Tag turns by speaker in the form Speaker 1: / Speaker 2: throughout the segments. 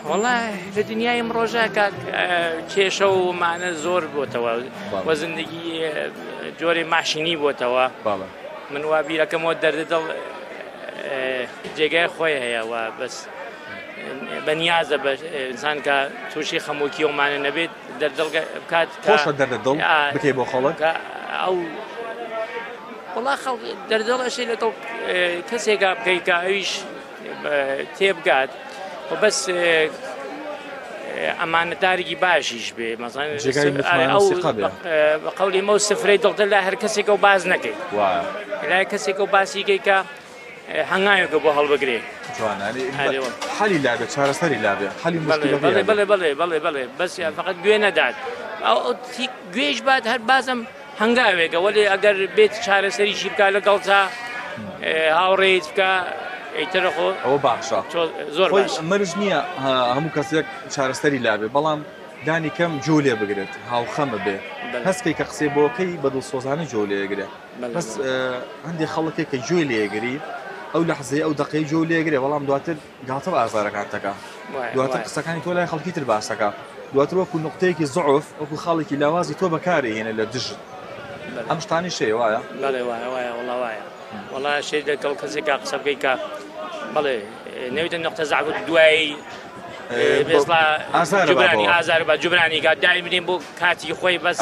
Speaker 1: والله لە دنیای ئەمڕۆژە کاک کێشە و مانە زۆر بۆتەوە وە زندگی جۆرێ ماشینی بۆتەوە من وا بیرەکەمەوە دەردەدڵ جێگای خۆی هەیە و بەس بەنیازە بە ئینسان کە تووشی خەمۆکی ئەومانە نەبێت دەردڵ بکات
Speaker 2: خۆشە دەردەدڵ بکەی بۆ خەڵک
Speaker 1: ئەو وڵا خەڵ دەردڵ ئەشەی لەگەڵ کەسێکا بکەیت کە ئەویش تێبگات و بەس ئەمانەدارێکی باشیش بێ بە قەولی مە و سفرەی دڵتە لە هەر کەسێکە و باز نەکەیت لای کەسێکە و باسیکەی کە هەنگاوێکە بۆ هەڵبگرێ
Speaker 2: حەلی لابێت چارەسەری لابێت حەلی
Speaker 1: بەڵێ بەس فقط گوێ نەدات گوێش بات هەر بازم هەنگاوێکە وەلێ ئەگەر بێت چارەسەریشی بکە لەگەڵتا هاوڕێیت بکە ئەیترەخۆ
Speaker 2: ئەوە باشە
Speaker 1: زۆر
Speaker 2: مەرج نییە هەموو کەسێک چارەسەری لابێ بەڵام دانی کەم جۆ لێ بگرێت هاوخەمە بێ هەستکەی کە قسەی بۆکەی بەدڵسۆزانە جۆ لێگرێ بەس هەندێک خەڵکێک کە جوێ لێگری ئەو لەحزەی ئەو دقەی جۆ لێگرێ بەڵام دواتر گاتە ئازارەکانتەکە دواتر قسەکانی تۆ لای خەڵکی تر باسەکە دواتر وەکو نقطەیەکی زعف وەکو خاڵێکی لاوازی تۆ بەکارهێنە لە دژت ئەم شتانی شەیە وایە
Speaker 1: بەڵێ وایە وایە وڵا شەی دەکەڵ کەسێکا قسە بکەی کە بەڵێ نەویتە نقطە زعفت دوایی جبرانی ئازار بە جبرانی کات دای بدەین بۆ کاتی خۆی بەس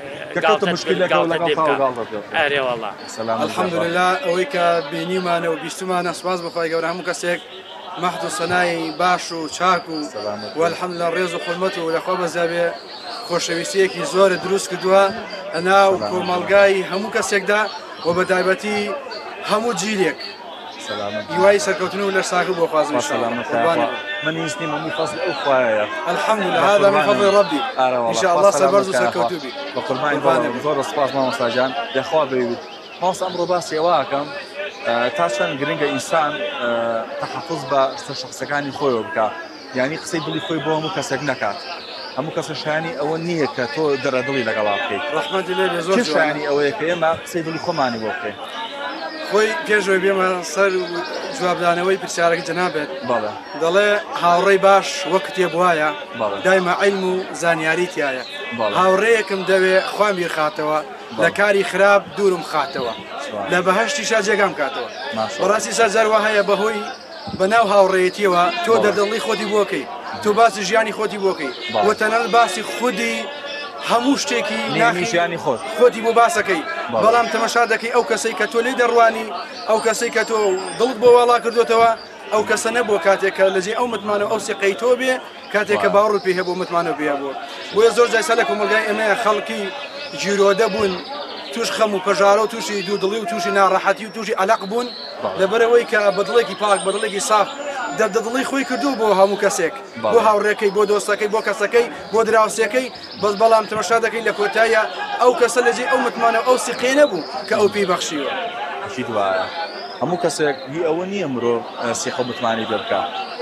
Speaker 3: الحەمدولله ئەوەی کە بینیمانە و بیستمانە سوپاس بەخوای گەورە هەموو کەسێک مەحد و سەنایی باش و چاک و والحەمدولله ڕێز و حورمەت و لەخوا بەزابێ خۆشەویستیەکی زۆرە دروست کردووە ئەناو کۆمەڵگای هەموو کەسێکدا و بە تایبەتی هەموو جیلێک هیوای سەرکەوتن و لەر ساکر بۆ خوازم
Speaker 2: من ویستیم هەمووی فەزل ئەو خوایە
Speaker 3: الحەمدولله هذا من فضل ربي ان شاء الله سەربەرز و سەرکەوتوو بی
Speaker 2: بە قوربانی زۆر سپاس مامۆستا جان دەخوا بێویت ماوەستا ئەمڕۆ باسی ئەوە ئەکەم تا چەند گرنگە ئینسان تەحەفوظ بە شەخسەکانی خۆیەوە بکات یعنی قسەی دڵی خۆی بۆ هەموو کەسێک نەکات هەموو کەسە شایانی ئەوە نییە کە تۆ دەرەدڵی لەگەڵا بکەیت
Speaker 3: ڕەحمەتی لێ بێ زۆر
Speaker 2: شایانی ئەوەیە کە ئێمە قسەی دڵی خۆمانی بۆ بکەین
Speaker 3: خۆی پێشەوەی بێمە سەر جوابدانەوەی پرسیارەکە جەنابێت دەڵێ هاوڕێی باش وەک کتێب وایە دایمە عیلم و زانیاری تایە هاوڕێیەکم دەوێ خوام بیر خاتەوە لە کاری خراپ دوورم خاتەوە لە بەهەشتیشا جێگام کاتەوە بەڕاستی سەرجەروا هەیە بەهۆی بەناو هاوڕێیەتیەوە تۆ دەردڵی خۆتی بۆکەی تۆ باسی ژیانی خۆتی بۆکەی وەتەنەڵ باسی خودی هەموو شتێکی
Speaker 2: ناخیژیانی
Speaker 3: خۆتی بۆ باسەکەی بەڵام تەمەشا دەکەی ئەو کەسەی کە تۆ لێ دەڕوانی ئەو کەسەی کە تۆ دڵت بۆ واڵا کردوتەوە ئەو کەسە نەبووە کاتێککە لەجێ ئەو متمانە ئەو سیقەی تۆ بێ کاتێککە باوڕت پێ هەبوو متمانە پێ بوو بۆیە زۆر جای سەر لە کۆمەلگای ئێمەیە خەڵکی جیرۆدە بوون توش خەم و پەژارە و تووشی دوودڵی و تووشی ناڕەحەتی و تووشی ئەلەق بوون لەبەرەوەی کە بەدڵێکی پاک بەدڵێکی ساف دەردەدڵی خۆی کردو بۆ هەموو کەسێک بۆ هاوڕێکەی بۆ دۆستەکەی بۆ کەسەکەی بۆ دراوسەکەی بەس بەڵام تەماشا دەکەی لە کۆتایە ئەو کەسە لەجێ ئەو متمانە ئەو سیقەی نەبوو کە ئەو پێی بەخشیوە
Speaker 2: هەموو کەسێک هی ئەوە نییە مرۆ سیقە متمانی پێ بکات